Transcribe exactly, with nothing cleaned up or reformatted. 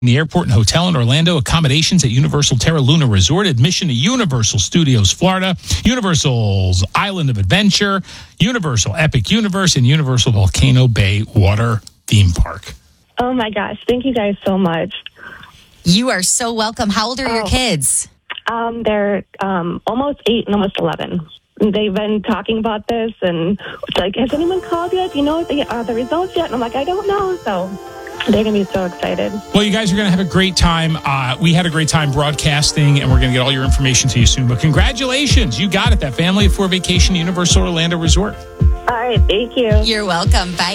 The airport and hotel in Orlando, accommodations at Universal Terra Luna Resort, admission to Universal Studios Florida, Universal's Island of Adventure, Universal Epic Universe, and Universal Volcano Bay Water Theme Park. Oh my gosh, thank you guys so much. You are so welcome. How old are oh. your kids? Um, they're um, almost eight and almost eleven. They've been talking about this, and it's like, has anyone called yet? Do you know the, uh, the results yet? And I'm like, I don't know. So they're going to be so excited. Well, you guys are going to have a great time. Uh, we had a great time broadcasting, and we're going to get all your information to you soon. But congratulations. You got it. That Family of Four Vacation Universal Orlando Resort. All right. Thank you. You're welcome. Bye.